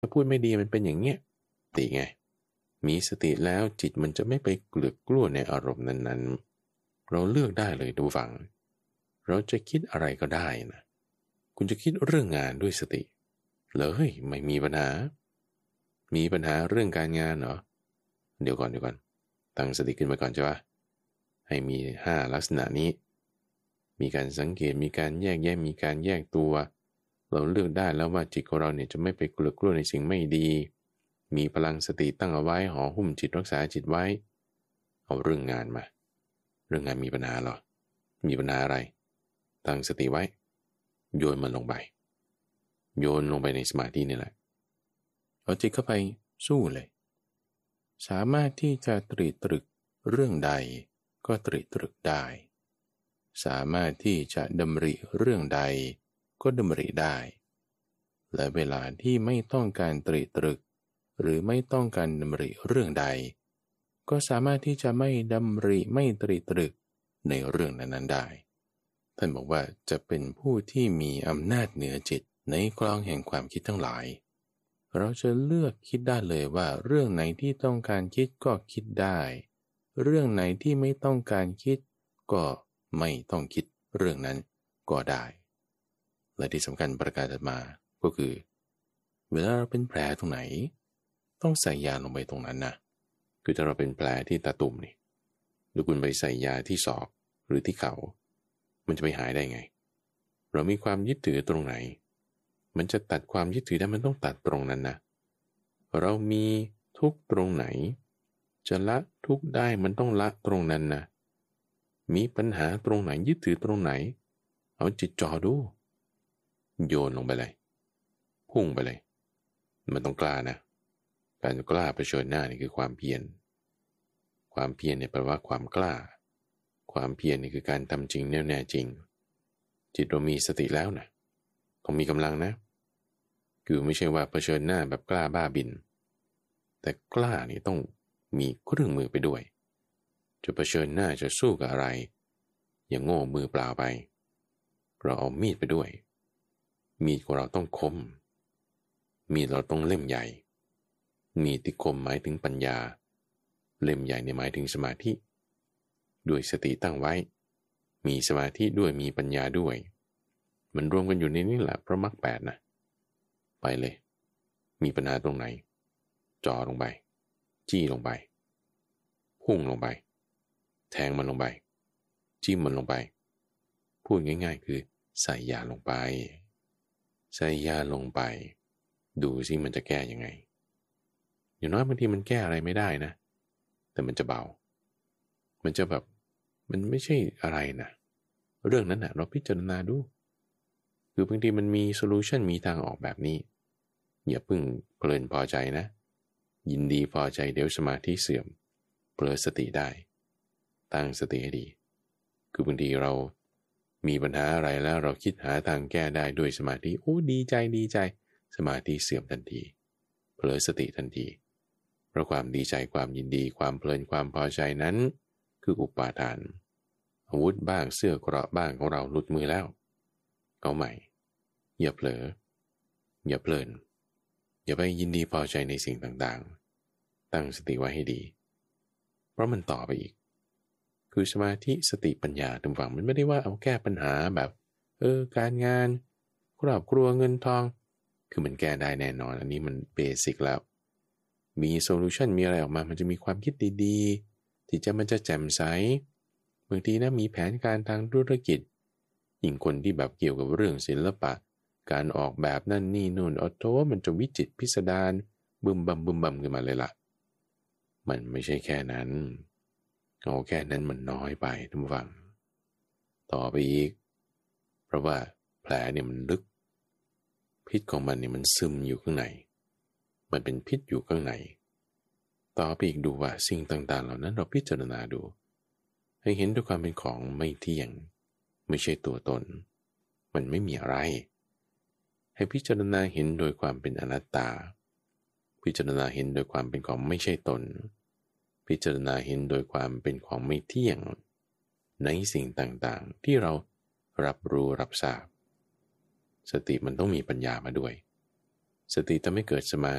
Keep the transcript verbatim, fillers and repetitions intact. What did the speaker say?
ถ้าพูดไม่ดีมันเป็นอย่างเงี้ยติไงมีสติแล้วจิตมันจะไม่ไปเกลือกกลัวในอารมณ์นั้นๆเราเลือกได้เลยดูฟังเราจะคิดอะไรก็ได้นะคุณจะคิดเรื่องงานด้วยสติเลยไม่มีปัญหามีปัญหาเรื่องการงานเหรอเดี๋ยวก่อนเดี๋ยวก่อนตั้งสติขึ้นมาก่อนใช่ปะให้มีห้าลักษณะนี้มีการสังเกตมีการแยกแยะมีการแยกตัวเราเลือกได้แล้วว่าจิตของเราเนี่ยจะไม่ไปเกลือกกลัวในสิ่งไม่ดีมีพลังสติตั้งเอาไว้ห่อหุ้มจิตรักษาจิตไว้เอาเรื่องงานมาเรื่องงานมีปัญหาหรอมีปัญหาอะไรตั้งสติไว้โยนมันลงไปโยนลงไปในสมาธินี่แหละเอาจิตเข้าไปสู้เลยสามารถที่จะตรีตรึกเรื่องใดก็ตรีตรึกได้สามารถที่จะดำริเรื่องใดก็ดำริได้และเวลาที่ไม่ต้องการตรีตรึกหรือไม่ต้องการดำริเรื่องใดก็สามารถที่จะไม่ดำริไม่ตรีตรึกในเรื่องนั้นๆได้ท่านบอกว่าจะเป็นผู้ที่มีอำนาจเหนือจิตในกลองแห่งความคิดทั้งหลายเราจะเลือกคิดได้เลยว่าเรื่องไหนที่ต้องการคิดก็คิดได้เรื่องไหนที่ไม่ต้องการคิดก็ไม่ต้องคิดเรื่องนั้นก็ได้และที่สำคัญประการถัดมาก็คือเวลาเราเป็นแผลตรงไหนต้องใส่ยาลงไปตรงนั้นนะคือถ้าเราเป็นแผลที่ตาตุ่มนี่หรือคุณไปใส่ยาที่ศอกหรือที่เขามันจะไปหายได้ไงเรามีความยึดถือตรงไหนมันจะตัดความยึดถือได้มันต้องตัดตรงนั้นนะเรามีทุกตรงไหนจะละทุกได้มันต้องละตรงนั้นนะมีปัญหาตรงไหนยึดถือตรงไหนเอาจิตจ่อดูโยนลงไปเลยพุ่งไปเลยมันต้องกล้านะการกล้าเผชิญหน้านี่คือความเพียรความเพียรเนี่ยแปลว่าความกล้าความเพียรนี่คือการทำจริงแน่แน่จริงจิตเรามีสติแล้วนะต้องมีกำลังนะคือไม่ใช่ว่าเผชิญหน้าแบบกล้าบ้าบินแต่กล้านี่ต้องมีเครื่องมือไปด้วยจะเผชิญหน้าจะสู้กับอะไรอย่างโง่มือเปล่าไปเราเอามีดไปด้วยมีดของเราต้องคมมีดเราต้องเล่มใหญ่มีดที่คมหมายถึงปัญญาเล่มใหญ่เนี่ยหมายถึงสมาธิด้วยสติตั้งไว้มีสมาธิด้วยมีปัญญาด้วยมันรวมกันอยู่ในนี้แหละเพราะมรรคแปดนะไปเลยมีปัญหาตรงไหนจ่อลงไปจี้ลงไปพุ่งลงไปแทงมันลงไปจิ้มมันลงไปพูดง่ายๆคือใส่ยาลงไปใส่ยาลงไปดูสิมันจะแก้ยังไงอย่างน้อยบางทีมันแก้อะไรไม่ได้นะแต่มันจะเบามันจะแบบมันไม่ใช่อะไรนะเรื่องนั้นนะเราพิจารณาดูคือบางทีมันมีโซลูชันมีทางออกแบบนี้อย่าเพิ่งเพลินพอใจนะยินดีพอใจเดี๋ยวสมาธิเสื่อมเผลอสติได้ตั้งสติให้ดีคือบางทีเรามีปัญหาอะไรแล้วเราคิดหาทางแก้ได้ด้วยสมาธิโอ้ดีใจดีใจสมาธิเสื่อมทันทีเผลอสติทันทีเพราะความดีใจความยินดีความเพลินความพอใจนั้นคืออุปาทานอาวุธบ้างเสื้อเกราะบ้างของเราหลุดมือแล้วเอาใหม่อย่าเผลออย่าเพลินอย่าไปยินดีพอใจในสิ่งต่างๆตั้งสติไว้ให้ดีเพราะมันต่อไปอีกคือสมาธิสติปัญญาทุกฝั่งมันไม่ได้ว่าเอาแก้ปัญหาแบบเออการงานครอบครัวเงินทองคือมันแก้ได้แน่นอนอันนี้มันเบสิกแล้วมีโซลูชันมีอะไรออกมามันจะมีความคิดดีๆที่จะมันจะแจ่มใสบางทีนะมีแผนการทางธุรกิจยิ่งคนที่แบบเกี่ยวกับเรื่องศิลปะการออกแบบนั่นนี่นู่นออโต้มันจะวิจิตรพิสดารบึมบัมบึมบัมขึ้นมาเลยล่ะมันไม่ใช่แค่นั้นเอาแค่นั้นมันน้อยไปท่านผู้ฟังต่อไปอีกเพราะว่าแผลเนี่ยมันลึกพิษของมันเนี่ยมันซึมอยู่ข้างในมันเป็นพิษอยู่ข้างในต่อไปอีกดูว่าสิ่งต่างๆเหล่านั้นเราพิจารณาดูให้เห็นด้วยความเป็นของไม่เที่ยงไม่ใช่ตัวตนมันไม่มีอะไรให้พิจารณาเห็นโดยความเป็นอนัตตาพิจารณาเห็นโดยความเป็นของไม่ใช่ตนพิจารณาเห็นโดยความเป็นของไม่เที่ยงในสิ่งต่างๆที่เรารับรู้รับทราบสติมันต้องมีปัญญามาด้วยสติทำให้เกิดสมา